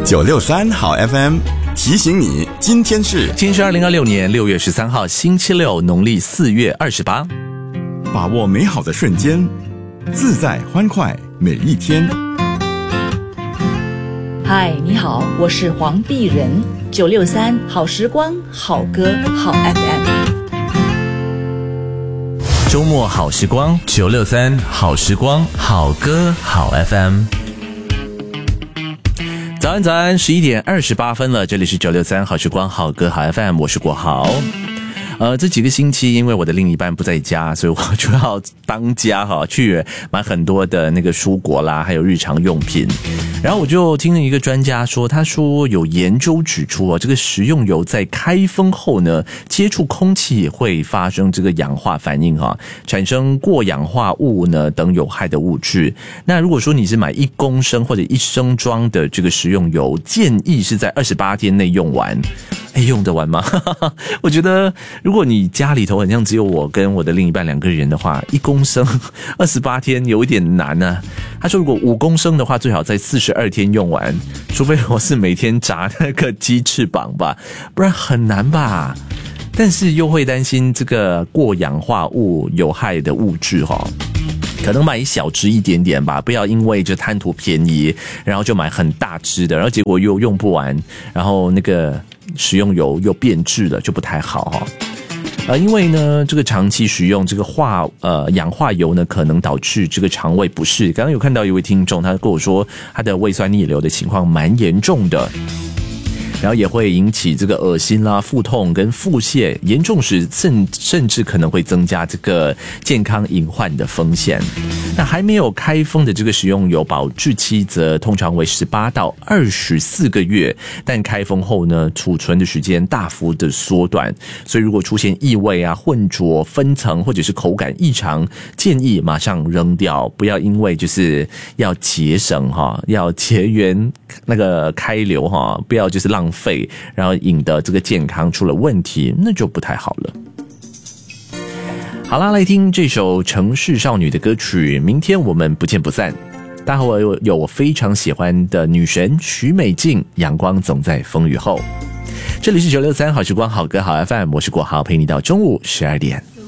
963好 FM 提醒你，今天是 2026年6月13号星期六，农历4月28。 把握美好的瞬间，自在欢快每一天。 嗨，你好，我是黄碧仁，963好时光，好歌，好 FM。 周末好时光，963好时光，好歌，好 FM。早安早安，11点28分了，这里是963好时光，好歌，好 FM， 我是国豪。这几个星期因为我的另一半不在家，所以我就要当家去买很多的那个蔬果啦，还有日常用品。然后我就听了一个专家说，他说有研究指出这个食用油在开封后呢，接触空气会发生这个氧化反应产生过氧化物呢等有害的物质。那如果说你是买1公升或者1升装的这个食用油，建议是在28天内用完。用得完吗？我觉得如果你家里头很像只有我跟我的另一半2个人的话，1公升28天有一点难啊。他说如果5公升的话，最好在42天用完，除非我是每天炸那个鸡翅膀吧，不然很难吧。但是又会担心这个过氧化物有害的物质可能买一小支一点点吧，不要因为就贪图便宜，然后就买很大支的，然后结果又用不完，然后那个食用油又变质了，就不太好因为呢，这个长期食用这个氧化油呢，可能导致这个肠胃不适。刚刚有看到一位听众，他跟我说他的胃酸逆流的情况蛮严重的。然后也会引起这个恶心啦、腹痛跟腹泻，严重时甚至可能会增加这个健康隐患的风险。那还没有开封的这个食用油保质期则通常为18到24个月，但开封后呢，储存的时间大幅的缩短，所以如果出现异味混浊、分层或者是口感异常，建议马上扔掉，不要因为就是要节省要节约那个开流不要就是浪费，然后引得这个健康出了问题，那就不太好了。好啦，来听这首城市少女的歌曲，明天我们不见不散。待会儿有我非常喜欢的女神许美静，阳光总在风雨后。这里是963好时光，好歌好 FM， 我是国豪，陪你到中午12点。